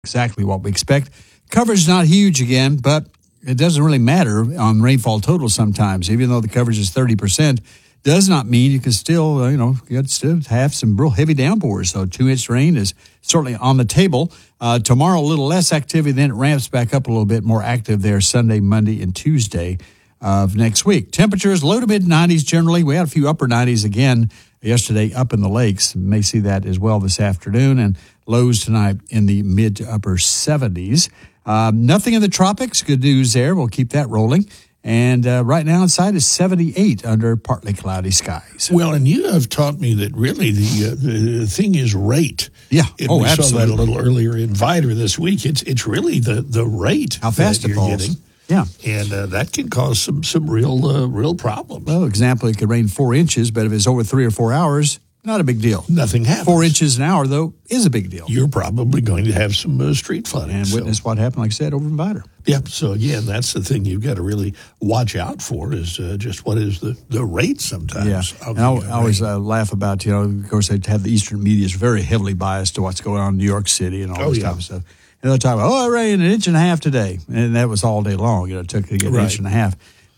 exactly what we expect. Coverage is not huge again, but it doesn't really matter on rainfall total sometimes. Even though the coverage is 30%, does not mean you can still, still have some real heavy downpours. So 2-inch rain is certainly on the table. Tomorrow, a little less activity, then it ramps back up a little bit, more active there Sunday, Monday, and Tuesday of next week. Temperatures low to mid-90s generally. We had a few upper 90s again yesterday up in the lakes. May see that as well this afternoon. And lows tonight in the mid to upper 70s. Nothing in the tropics. Good news there. We'll keep that rolling. And right now inside is 78 under partly cloudy skies. Well, and you have taught me that really the thing is rate. Yeah. We absolutely. saw that a little earlier in Vider this week. It's really the rate. How fast it falls. Getting. Yeah. And that can cause some real problems. Well, example, it could rain 4 inches, but if it's over 3 or 4 hours, not a big deal. Nothing happens. 4 inches an hour, though, is a big deal. You're probably going to have some street flooding. And witness what happened, like I said, over in Vider. Yep. So, again, that's the thing you've got to really watch out for is just what is the rate sometimes. Yeah. And I always laugh about, of course, they have the Eastern media is very heavily biased to what's going on in New York City and all this type of stuff. And they'll talk about, it rained 1.5 inches today. And that was all day long. It took to get 1.5 inches.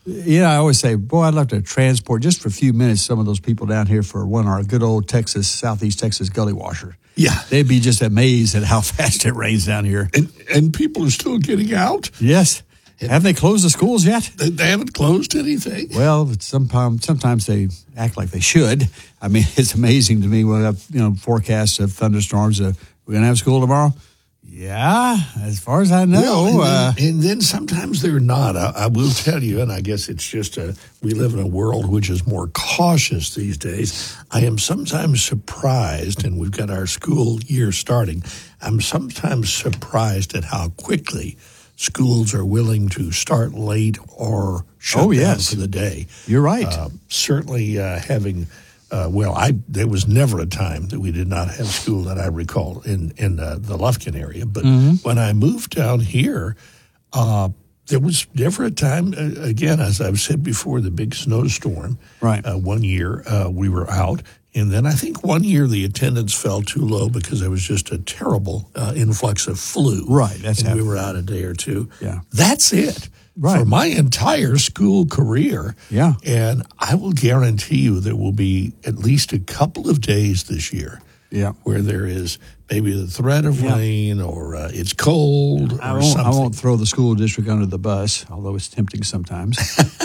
I always say, boy, I'd love to transport just for a few minutes some of those people down here for our good old Southeast Texas gully washer. Yeah. They'd be just amazed at how fast it rains down here. And people are still getting out? Yes. Haven't they closed the schools yet? They haven't closed anything? Well, sometimes they act like they should. I mean, it's amazing to me when forecasts of thunderstorms. We're going to have school tomorrow? Yeah, as far as I know. Well, and then sometimes they're not. I will tell you, and I guess it's just we live in a world which is more cautious these days. I am sometimes surprised, and we've got our school year starting, I'm sometimes surprised at how quickly schools are willing to start late or shut down for the day. You're right. Certainly having... there was never a time that we did not have school that I recall in the Lufkin area. But when I moved down here, there was never a time, again, as I've said before, the big snowstorm. Right. 1 year we were out. And then I think 1 year the attendance fell too low because there was just a terrible influx of flu. Right. And we were out a day or two. Yeah. That's it. Right. For my entire school career. Yeah. And I will guarantee you there will be at least a couple of days this year where there is maybe the threat of rain or it's cold or something. I won't throw the school district under the bus, although it's tempting sometimes.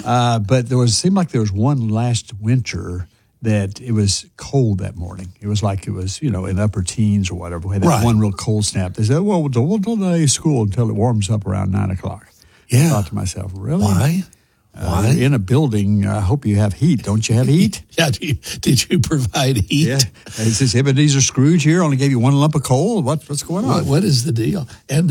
But seemed like there was one last winter that it was cold that morning. It was like it was, in upper teens or whatever. We had that one real cold snap. They said, we'll delay school until it warms up around 9 o'clock. Yeah. I thought to myself, really? Why? In a building, I hope you have heat. Don't you have heat? Yeah. Did you provide heat? Yeah. Is this Ebenezer Scrooge here? Only gave you one lump of coal? What's going on? What is the deal? And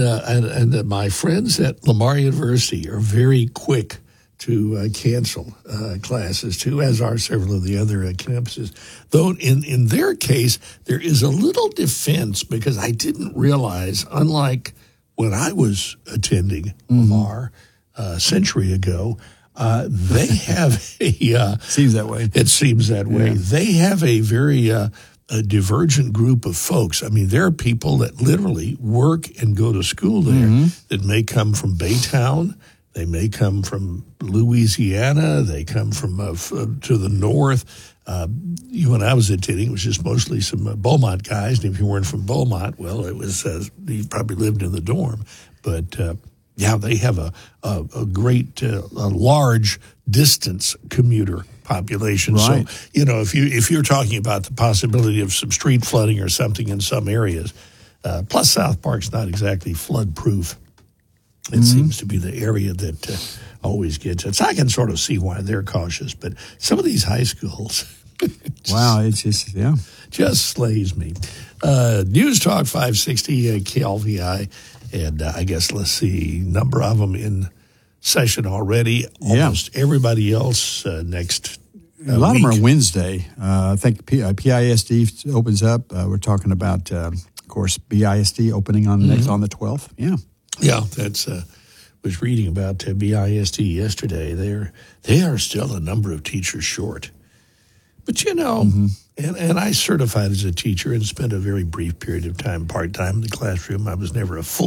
my friends at Lamar University are very quick to cancel classes too, as are several of the other campuses. Though in their case, there is a little defense because I didn't realize, unlike when I was attending Lamar a century ago, they have a... seems that way. It seems that way. Yeah. They have a very a divergent group of folks. I mean, there are people that literally work and go to school there that may come from Baytown. They may come from Louisiana. They come from to the north. When I was attending, it was just mostly some Beaumont guys. And if you weren't from Beaumont, well, it was you probably lived in the dorm. But they have a great, a large distance commuter population. Right. So if you're talking about the possibility of some street flooding or something in some areas, plus South Park's not exactly flood proof. It seems to be the area that always gets it. So I can sort of see why they're cautious. But some of these high schools, it's just slays me. News Talk 560 KLVI, and I guess let's see, number of them in session already. Almost everybody else next. A lot week. of them are Wednesday. I think PISD opens up. We're talking about, of course, BISD opening on the 12th. Yeah. Yeah, that's was reading about BISD yesterday. They are still a number of teachers short. But And I certified as a teacher and spent a very brief period of time part-time in the classroom. I was never a full